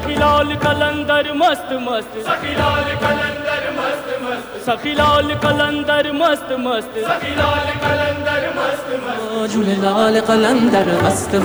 सखीलाल कलंदर मस्त मस्त, सखीलाल कलंदर मस्त मस्त, सखीलाल कलंदर मस्त मस्त, सखीलाल कलंदर मस्त मस्त, झूलेलाल कलंदर मस्त